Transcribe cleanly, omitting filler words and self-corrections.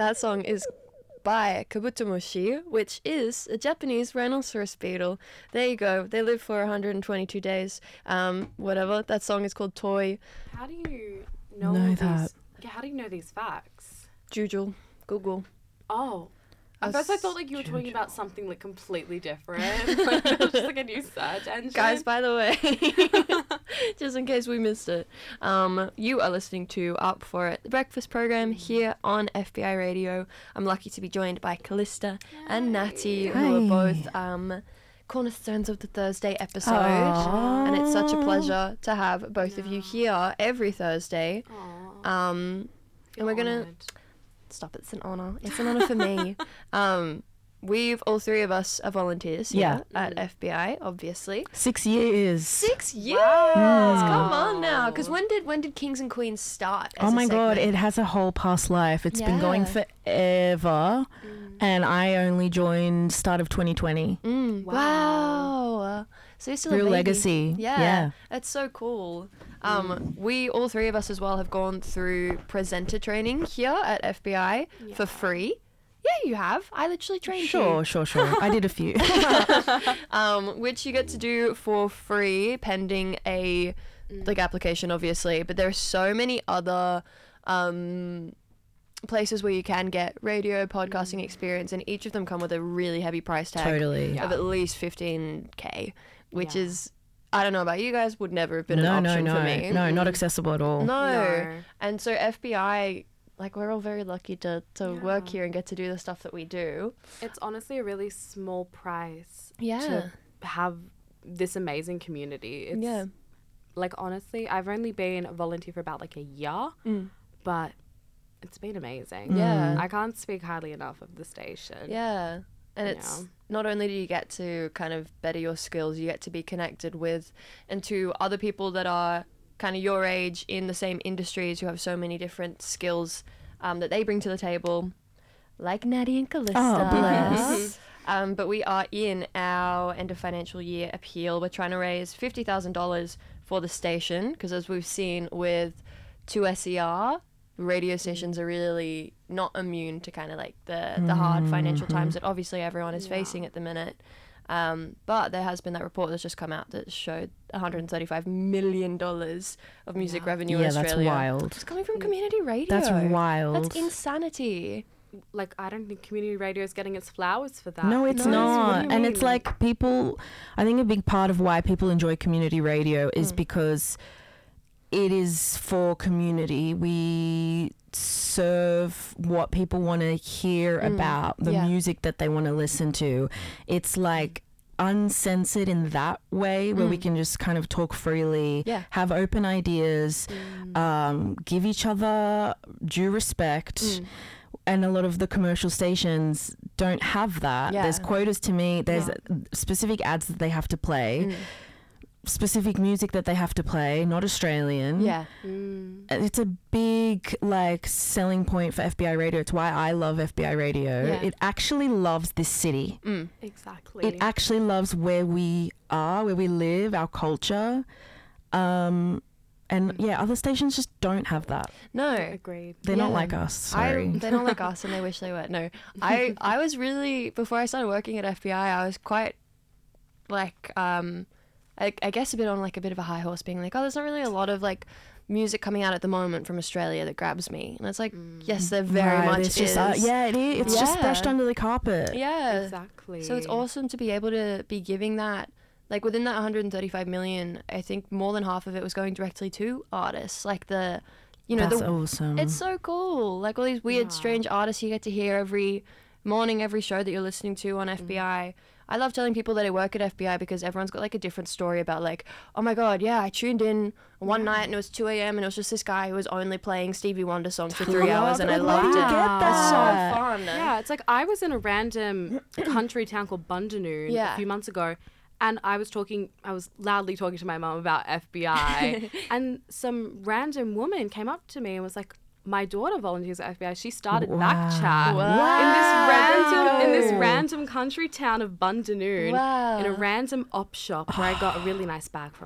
That song is by Kabutomoshi, which is a Japanese rhinoceros beetle. There you go. They live for 122 days. Whatever. That song is called Toy. How do you know Know all that. these? Yeah, how do you know these facts? Jujul. Google. Oh. At first I thought like you were talking Juju. about something like completely different. Like, it was just like a new search engine. Guys, by the way, just in case we missed it, you are listening to Up For It, the breakfast program here on FBI Radio. I'm lucky to be joined by Callista and Natty, who are both cornerstones of the Thursday episode. Aww. And it's such a pleasure to have both of you here every Thursday. Aw, And feel we're gonna... honoured. Stop, it's an honour. It's an honour for me. We've, all three of us are volunteers here at FBI, obviously. 6 years. 6 years! Wow. Come on now. Because when did Kings and Queens start as Oh a my God, segment? it has a whole past life. It's been going Yeah. forever. And I only joined start of 2020. Wow. So you're still a Real baby. legacy. Yeah. Yeah. That's so cool. We, all three of us as well, have gone through presenter training here at FBI for free. Yeah, you have. I literally trained you. Sure. I did a few. Which you get to do for free pending a like application, obviously. But there are so many other places where you can get radio podcasting experience, and each of them come with a really heavy price tag Totally. of at least 15K, which is, I don't know about you guys, would never have been an option for me. No, not accessible at all. No. And so FBI, like, we're all very lucky to work here and get to do the stuff that we do. It's honestly a really small price Yeah. to have this amazing community. It's Yeah. like, honestly, I've only been a volunteer for about like a year, but it's been amazing. Yeah. I can't speak highly enough of the station. Yeah. And You it's know. not only do you get to kind of better your skills, you get to be connected with and to other people that are kind of your age in the same industries who have so many different skills that they bring to the table, like Natty and Callista. Oh, bless. But we are in our end of financial year appeal. We're trying to raise $50,000 for the station because, as we've seen with 2SER, radio stations are really not immune to kind of like the hard financial times that obviously everyone is facing at the minute. But there has been that report that's just come out that showed $135 million of music revenue in Yeah, Australia. that's wild. It's coming from community radio. That's wild. That's insanity. Like, I don't think community radio is getting its flowers for that. No, it's What do not. you And it's mean? like people, I think a big part of why people enjoy community radio is because it is for community. We serve what people want to hear about, the music that they want to listen to. It's like uncensored in that way where we can just kind of talk freely, have open ideas, give each other due respect. And a lot of the commercial stations don't have that. Yeah. There's quotas to meet. There's specific ads that they have to play, specific music that they have to play, not Australian. Yeah. It's a big like selling point for FBI Radio. It's why I love FBI Radio. Yeah. It actually loves this city. Exactly. It actually loves where we are, where we live, our culture. And yeah, other stations just don't have that. No. Agreed. They're not like us. Sorry. They're not like us, and they wish they were. No, I was really, before I started working at FBI, I was quite like, I guess a bit on like a bit of a high horse, being like, oh, there's not really a lot of like music coming out at the moment from Australia that grabs me, and it's like, yes, there very Right, much it's is. just, yeah, it is. It's just Yeah. brushed under the carpet. Yeah. Exactly. So it's awesome to be able to be giving that. Like within that 135 million, I think more than half of it was going directly to artists. Like the, you know, That's the awesome. It's so cool. Like all these weird, strange artists you get to hear every morning, every show that you're listening to on FBI. I love telling people that I work at FBI because everyone's got like a different story about like, oh my God, yeah, I tuned in one night and it was 2 a.m. and it was just this guy who was only playing Stevie Wonder songs for 3 hours and I loved it. It's so fun. Yeah, it's like I was in a random country town called Bundanoon a few months ago. And I was loudly talking to my mum about FBI. And some random woman came up to me and was like, my daughter volunteers at FBI. She started Backchat in this random country town of Bundanoon in a random op shop where I got a really nice bag from